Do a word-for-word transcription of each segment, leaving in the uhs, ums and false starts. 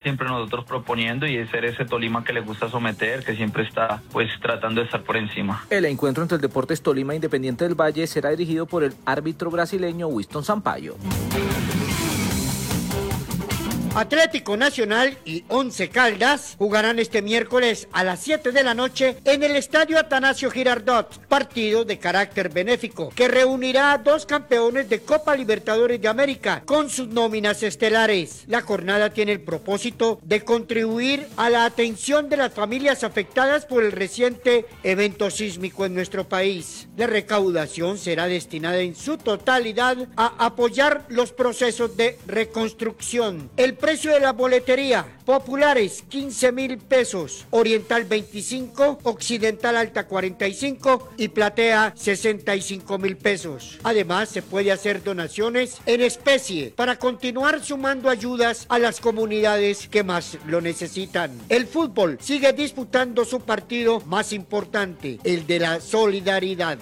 siempre nosotros proponiendo y es ser ese Tolima que le gusta someter, que siempre está pues tratando de estar por encima. El encuentro entre el Deportes Tolima e Independiente del Valle será dirigido por el árbitro brasileño Winston Sampaio. Atlético Nacional y Once Caldas jugarán este miércoles a las siete de la noche en el Estadio Atanasio Girardot, partido de carácter benéfico que reunirá a dos campeones de Copa Libertadores de América con sus nóminas estelares. La jornada tiene el propósito de contribuir a la atención de las familias afectadas por el reciente evento sísmico en nuestro país. La recaudación será destinada en su totalidad a apoyar los procesos de reconstrucción. El precio de la boletería: populares quince mil pesos, oriental veinticinco, occidental alta cuarenta y cinco y platea sesenta y cinco mil pesos. Además, se puede hacer donaciones en especie para continuar sumando ayudas a las comunidades que más lo necesitan. El fútbol sigue disputando su partido más importante, el de la solidaridad.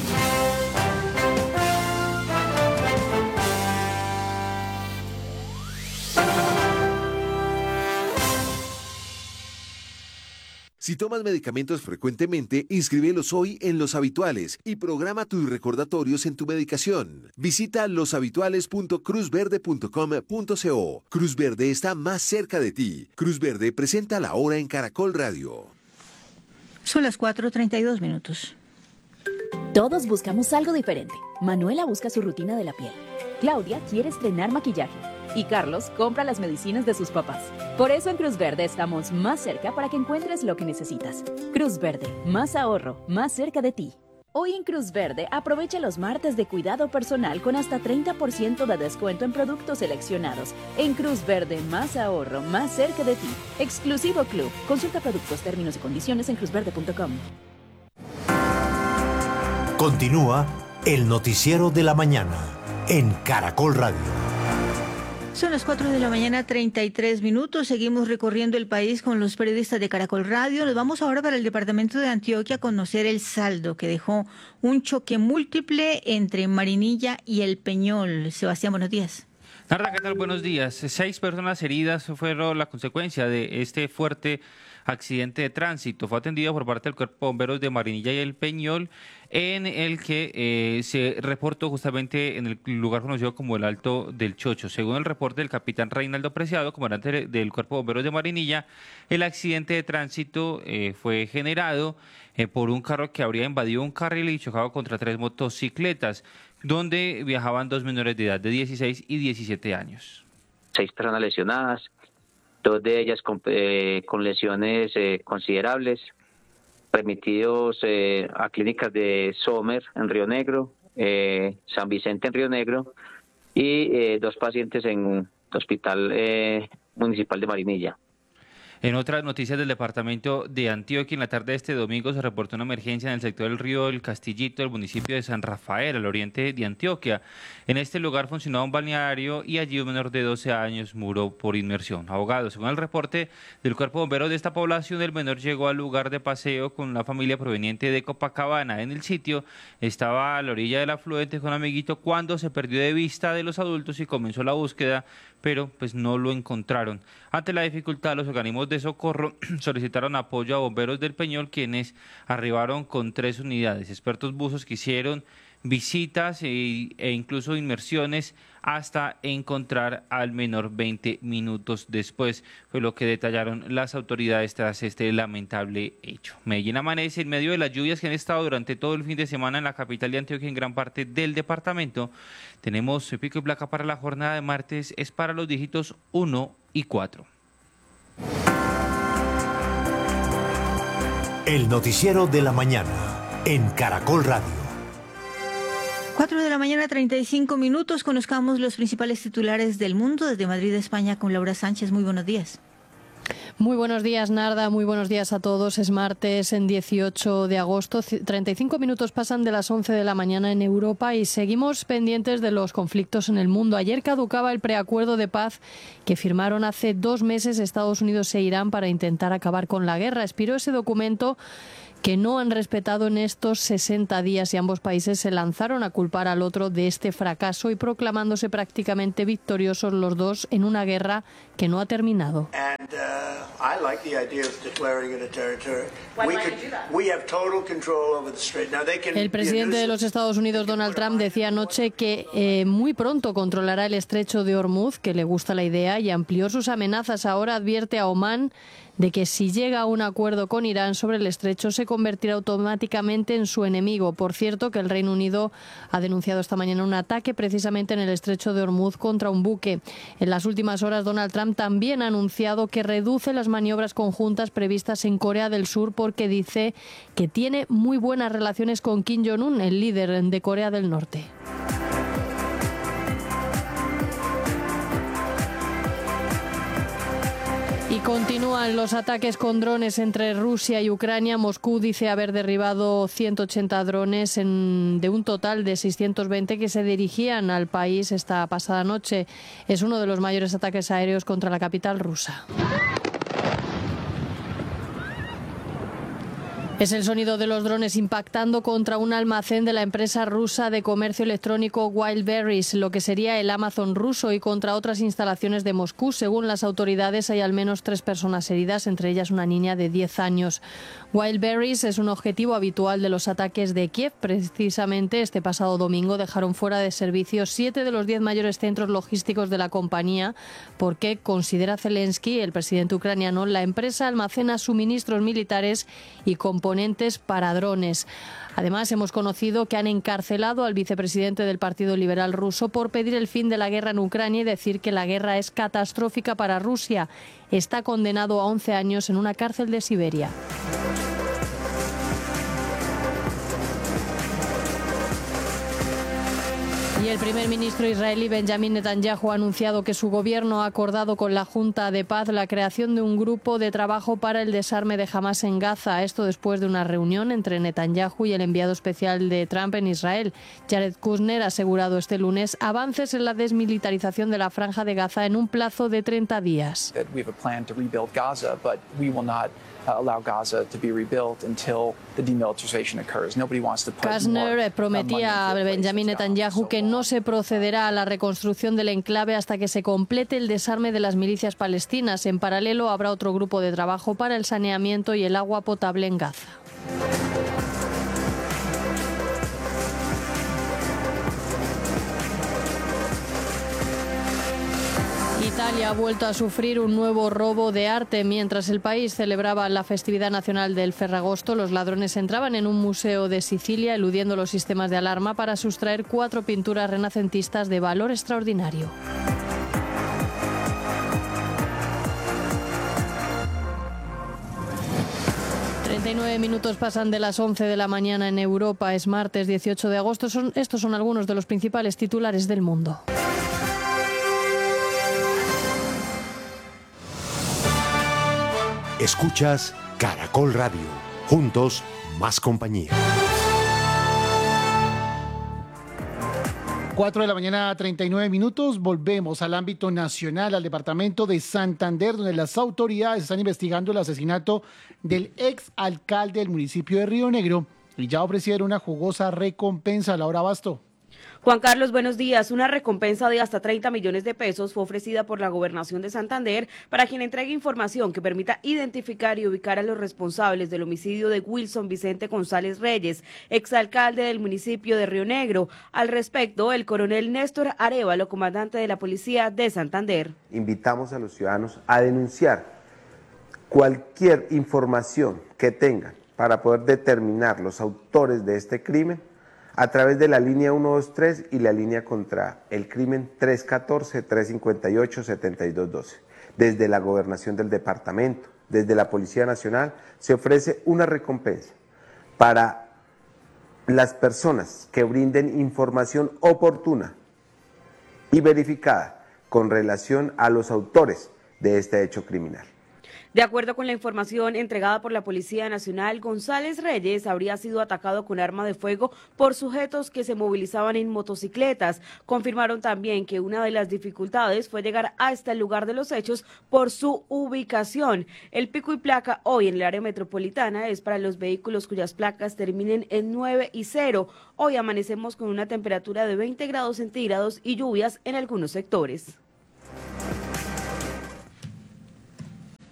Si tomas medicamentos frecuentemente, inscríbelos hoy en Los Habituales y programa tus recordatorios en tu medicación. Visita los habituales punto cruz verde punto com punto co. Cruz Verde está más cerca de ti. Cruz Verde presenta La Hora en Caracol Radio. Son las cuatro treinta y dos minutos. Todos buscamos algo diferente. Manuela busca su rutina de la piel. Claudia quiere estrenar maquillaje. Y Carlos compra las medicinas de sus papás. Por eso en Cruz Verde estamos más cerca para que encuentres lo que necesitas. Cruz Verde, más ahorro, más cerca de ti. Hoy en Cruz Verde aprovecha los martes de cuidado personal con hasta treinta por ciento de descuento en productos seleccionados. En Cruz Verde, más ahorro, más cerca de ti. Exclusivo Club. Consulta productos, términos y condiciones en cruz verde punto com. Continúa el noticiero de la mañana en Caracol Radio. Son las cuatro de la mañana, treinta y tres minutos. Seguimos recorriendo el país con los periodistas de Caracol Radio. Nos vamos ahora para el departamento de Antioquia a conocer el saldo que dejó un choque múltiple entre Marinilla y El Peñol. Sebastián, buenos días. Narda, ¿qué tal? Buenos días. Seis personas heridas fueron la consecuencia de este fuerte accidente de tránsito. Fue atendido por parte del Cuerpo de Bomberos de Marinilla y El Peñol, en el que eh, se reportó justamente en el lugar conocido como el Alto del Chocho. Según el reporte del capitán Reinaldo Preciado, comandante del Cuerpo de Bomberos de Marinilla, el accidente de tránsito eh, fue generado eh, por un carro que habría invadido un carril y chocado contra tres motocicletas, donde viajaban dos menores de edad de dieciséis y diecisiete años. Seis personas lesionadas, dos de ellas con, eh, con lesiones eh, considerables, remitidos eh, a clínicas de Sommer en Río Negro, eh, San Vicente en Río Negro y eh, dos pacientes en un hospital eh, municipal de Marinilla. En otras noticias del departamento de Antioquia, en la tarde de este domingo se reportó una emergencia en el sector del río El Castillito, del municipio de San Rafael, al oriente de Antioquia. En este lugar funcionaba un balneario y allí un menor de doce años murió por inmersión ahogado. Según el reporte del Cuerpo de Bomberos de esta población, el menor llegó al lugar de paseo con una familia proveniente de Copacabana. En el sitio estaba a la orilla del afluente con un amiguito cuando se perdió de vista de los adultos y comenzó la búsqueda, pero pues no lo encontraron. Ante la dificultad, los organismos de socorro solicitaron apoyo a bomberos del Peñol, quienes arribaron con tres unidades. Expertos buzos que hicieron visitas e, e incluso inmersiones hasta encontrar al menor veinte minutos después, fue lo que detallaron las autoridades tras este lamentable hecho. Medellín amanece en medio de las lluvias que han estado durante todo el fin de semana en la capital de Antioquia, en gran parte del departamento. Tenemos pico y placa para la jornada de martes, es para los dígitos uno y cuatro. El noticiero de la mañana en Caracol Radio. cuatro de la mañana, treinta y cinco minutos. Conozcamos los principales titulares del mundo desde Madrid, España, con Laura Sánchez. Muy buenos días. Muy buenos días, Narda. Muy buenos días a todos. Es martes, en dieciocho de agosto. treinta y cinco minutos pasan de las once de la mañana en Europa y seguimos pendientes de los conflictos en el mundo. Ayer caducaba el preacuerdo de paz que firmaron hace dos meses Estados Unidos e Irán para intentar acabar con la guerra. Expiró ese documento que no han respetado en estos sesenta días y ambos países se lanzaron a culpar al otro de este fracaso y proclamándose prácticamente victoriosos los dos en una guerra que no ha terminado. El presidente de los Estados Unidos, Donald Trump, decía anoche que eh, muy pronto controlará el estrecho de Hormuz, que le gusta la idea, y amplió sus amenazas. Ahora advierte a Omán de que si llega a un acuerdo con Irán sobre el estrecho se convertirá automáticamente en su enemigo. Por cierto, que el Reino Unido ha denunciado esta mañana un ataque precisamente en el estrecho de Hormuz contra un buque. En las últimas horas, Donald Trump también ha anunciado que reduce las maniobras conjuntas previstas en Corea del Sur porque dice que tiene muy buenas relaciones con Kim Jong-un, el líder de Corea del Norte. Y continúan los ataques con drones entre Rusia y Ucrania. Moscú dice haber derribado ciento ochenta drones en, de un total de seiscientos veinte que se dirigían al país esta pasada noche. Es uno de los mayores ataques aéreos contra la capital rusa. Es el sonido de los drones impactando contra un almacén de la empresa rusa de comercio electrónico Wildberries, lo que sería el Amazon ruso, y contra otras instalaciones de Moscú. Según las autoridades, hay al menos tres personas heridas, entre ellas una niña de diez años. Wildberries es un objetivo habitual de los ataques de Kiev. Precisamente este pasado domingo dejaron fuera de servicio siete de los diez mayores centros logísticos de la compañía, porque, considera Zelensky, el presidente ucraniano, la empresa almacena suministros militares y componentes para drones. Además, hemos conocido que han encarcelado al vicepresidente del Partido Liberal ruso por pedir el fin de la guerra en Ucrania y decir que la guerra es catastrófica para Rusia. Está condenado a once años en una cárcel de Siberia. Y el primer ministro israelí Benjamin Netanyahu ha anunciado que su gobierno ha acordado con la Junta de Paz la creación de un grupo de trabajo para el desarme de Hamás en Gaza. Esto después de una reunión entre Netanyahu y el enviado especial de Trump en Israel. Jared Kushner ha asegurado este lunes avances en la desmilitarización de la Franja de Gaza en un plazo de treinta días. Kushner prometía a Benjamin Netanyahu que no se procederá a la reconstrucción del enclave hasta que se complete el desarme de las milicias palestinas. En paralelo, habrá otro grupo de trabajo para el saneamiento y el agua potable en Gaza. Italia ha vuelto a sufrir un nuevo robo de arte. Mientras el país celebraba la festividad nacional del Ferragosto, los ladrones entraban en un museo de Sicilia eludiendo los sistemas de alarma para sustraer cuatro pinturas renacentistas de valor extraordinario. treinta y nueve minutos pasan de las once de la mañana en Europa. Es martes dieciocho de agosto. Son, estos son algunos de los principales titulares del mundo. Escuchas Caracol Radio. Juntos, más compañía. cuatro de la mañana, treinta y nueve minutos. Volvemos al ámbito nacional, al departamento de Santander, donde las autoridades están investigando el asesinato del ex alcalde del municipio de Río Negro y ya ofrecieron una jugosa recompensa. A Laura Basto. Juan Carlos, buenos días. Una recompensa de hasta treinta millones de pesos fue ofrecida por la Gobernación de Santander para quien entregue información que permita identificar y ubicar a los responsables del homicidio de Wilson Vicente González Reyes, exalcalde del municipio de Río Negro. Al respecto, el coronel Néstor Arévalo, comandante de la Policía de Santander. Invitamos a los ciudadanos a denunciar cualquier información que tengan para poder determinar los autores de este crimen a través de la línea ciento veintitrés y la línea contra el crimen tres uno cuatro, tres cinco ocho, siete dos uno dos. Desde la Gobernación del Departamento, desde la Policía Nacional, se ofrece una recompensa para las personas que brinden información oportuna y verificada con relación a los autores de este hecho criminal. De acuerdo con la información entregada por la Policía Nacional, González Reyes habría sido atacado con arma de fuego por sujetos que se movilizaban en motocicletas. Confirmaron también que una de las dificultades fue llegar hasta el lugar de los hechos por su ubicación. El pico y placa hoy en el área metropolitana es para los vehículos cuyas placas terminen en nueve y cero. Hoy amanecemos con una temperatura de veinte grados centígrados y lluvias en algunos sectores.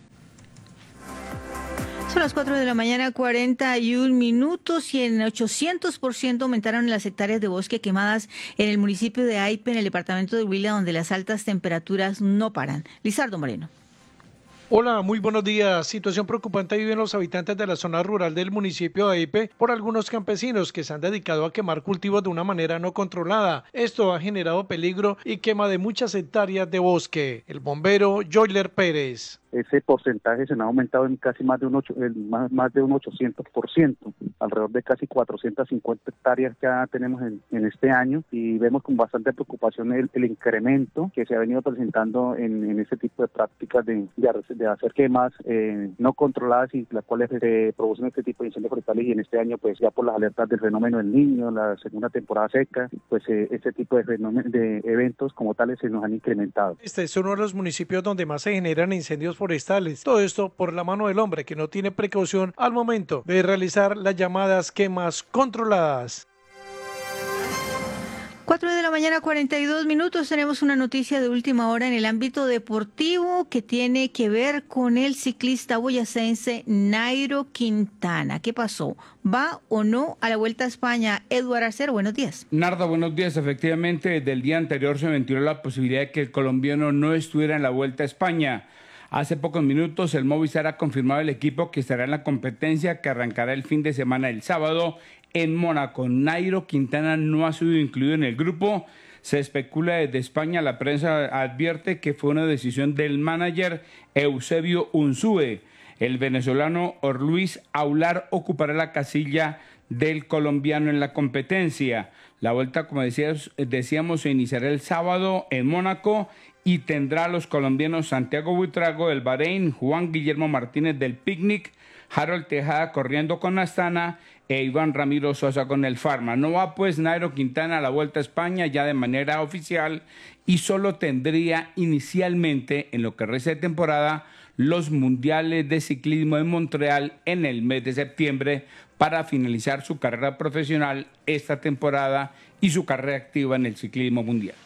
Son las cuatro de la mañana, cuarenta y un minutos, y en ochocientos por ciento aumentaron las hectáreas de bosque quemadas en el municipio de Aipe, en el departamento de Huila, donde las altas temperaturas no paran. Lizardo Moreno. Hola, muy buenos días. Situación preocupante viven los habitantes de la zona rural del municipio de Aipe por algunos campesinos que se han dedicado a quemar cultivos de una manera no controlada. Esto ha generado peligro y quema de muchas hectáreas de bosque. El bombero Joyler Pérez. Ese porcentaje se ha aumentado en casi más de un, ocho, más, más de un ochocientos por ciento, alrededor de casi cuatrocientas cincuenta hectáreas ya tenemos en, en este año, y vemos con bastante preocupación el, el incremento que se ha venido presentando en, en este tipo de prácticas de, de, de hacer quemas eh, no controladas, y las cuales se producen este tipo de incendios forestales, y en este año pues ya por las alertas del fenómeno del Niño, la segunda temporada seca, pues eh, este tipo de, fenómenos, de eventos como tales se nos han incrementado. Este es uno de los municipios donde más se generan incendios forestales. Todo esto por la mano del hombre que no tiene precaución al momento de realizar las llamadas quemas controladas. cuatro de la mañana, cuarenta y dos minutos. Tenemos una noticia de última hora en el ámbito deportivo que tiene que ver con el ciclista boyacense Nairo Quintana. ¿Qué pasó? ¿Va o no a la Vuelta a España? Eduardo Arcero, buenos días. Narda, buenos días. Efectivamente, desde el día anterior se ventiló la posibilidad de que el colombiano no estuviera en la Vuelta a España. Hace pocos minutos el Movistar ha confirmado el equipo que estará en la competencia, que arrancará el fin de semana el sábado en Mónaco. Nairo Quintana no ha sido incluido en el grupo. Se especula desde España, la prensa advierte que fue una decisión del manager Eusebio Unzúe. El venezolano Orluis Aular ocupará la casilla del colombiano en la competencia. La vuelta, como decíamos, decíamos se iniciará el sábado en Mónaco y tendrá a los colombianos Santiago Buitrago del Bahrein, Juan Guillermo Martínez del Picnic, Harold Tejada corriendo con Astana e Iván Ramiro Sosa con el Pharma. No va pues Nairo Quintana a la Vuelta a España ya de manera oficial, y solo tendría inicialmente en lo que resta de temporada los mundiales de ciclismo en Montreal en el mes de septiembre para finalizar su carrera profesional esta temporada y su carrera activa en el ciclismo mundial.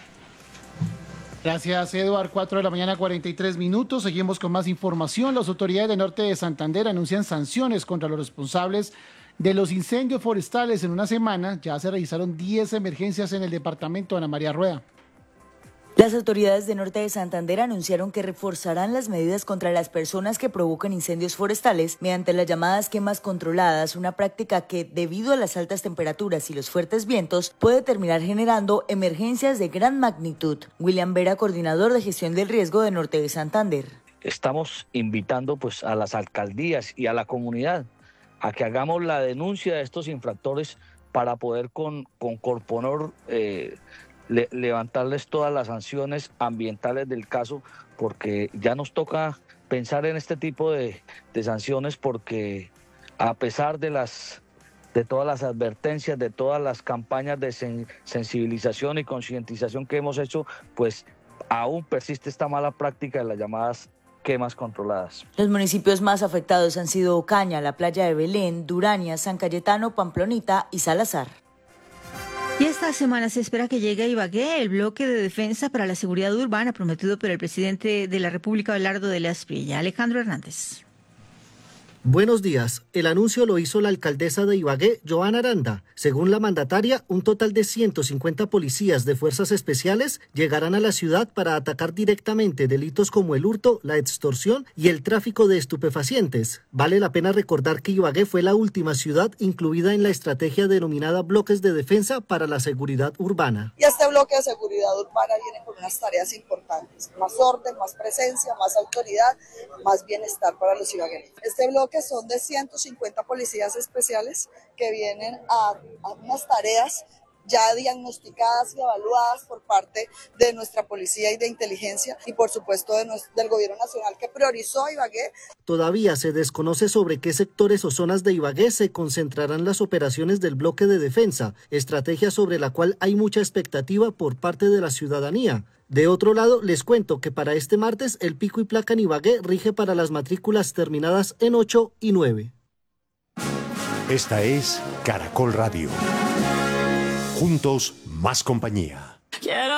Gracias, Eduard. cuatro de la mañana, cuarenta y tres minutos. Seguimos con más información. Las autoridades del norte de Santander anuncian sanciones contra los responsables de los incendios forestales. En una semana ya se realizaron diez emergencias en el departamento. Ana María Rueda. Las autoridades de Norte de Santander anunciaron que reforzarán las medidas contra las personas que provocan incendios forestales mediante las llamadas quemas controladas, una práctica que, debido a las altas temperaturas y los fuertes vientos, puede terminar generando emergencias de gran magnitud. William Vera, coordinador de gestión del riesgo de Norte de Santander. Estamos invitando pues a las alcaldías y a la comunidad a que hagamos la denuncia de estos infractores para poder con, con Corponor eh, Le, levantarles todas las sanciones ambientales del caso, porque ya nos toca pensar en este tipo de, de sanciones, porque a pesar de las de todas las advertencias, de todas las campañas de sen, sensibilización y concientización que hemos hecho, pues aún persiste esta mala práctica de las llamadas quemas controladas. Los municipios más afectados han sido Ocaña, la playa de Belén, Duraña, San Cayetano, Pamplonita y Salazar. Y esta semana se espera que llegue a Ibagué el bloque de defensa para la seguridad urbana prometido por el presidente de la República, Abelardo de la Espriella. Alejandro Hernández. Buenos días. El anuncio lo hizo la alcaldesa de Ibagué, Joana Aranda. Según la mandataria, un total de ciento cincuenta policías de fuerzas especiales llegarán a la ciudad para atacar directamente delitos como el hurto, la extorsión y el tráfico de estupefacientes. Vale la pena recordar que Ibagué fue la última ciudad incluida en la estrategia denominada Bloques de Defensa para la Seguridad Urbana. Y este bloque de seguridad urbana viene con unas tareas importantes: más orden, más presencia, más autoridad, más bienestar para los ibagueños. Este bloque que son de ciento cincuenta policías especiales que vienen a, a unas tareas ya diagnosticadas y evaluadas por parte de nuestra policía y de inteligencia y por supuesto de nuestro, del gobierno nacional, que priorizó a Ibagué. Todavía se desconoce sobre qué sectores o zonas de Ibagué se concentrarán las operaciones del bloque de defensa, estrategia sobre la cual hay mucha expectativa por parte de la ciudadanía. De otro lado, les cuento que para este martes el pico y placa en Ibagué rige para las matrículas terminadas en ocho y nueve. Esta es Caracol Radio. Juntos, más compañía. Quiero